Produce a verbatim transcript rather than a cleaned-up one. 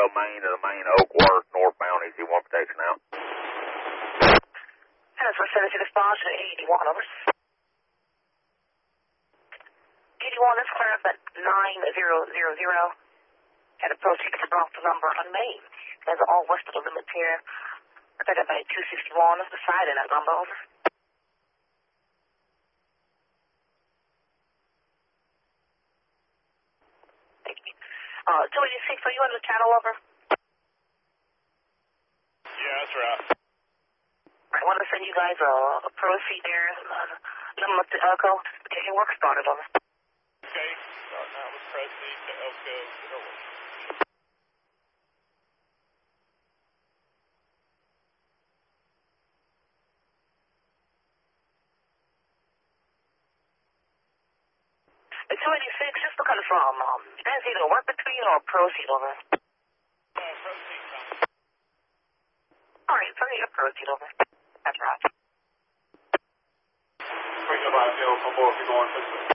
twelve Main to the Main Oakworth northbound E C one protection out. That's for sending to the response to eighty-one, over. eighty-one, let's clear up at nine zero zero zero. Had a proceed to off the number on Main. There's all west of the limit here. I think about two sixty-one. That's the side of that number, over. Thank you. Uh, two eighty-six, are you on the channel, over? Yeah, that's right. I want to send you guys a, a proceed there. Uh, number up to Elko. Get your work started, over. Okay, starting out with proceed to Elko. The two eighty-six, just to confirm, um, that's either work between or proceed, over. Uh, proceed, Tom. All right, so you're proceed, over. That's right. Bring up I L, come over if you're going to